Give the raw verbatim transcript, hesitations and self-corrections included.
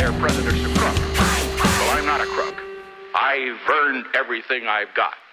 their president's a crook. Well, I'm not a crook. I've earned everything I've got.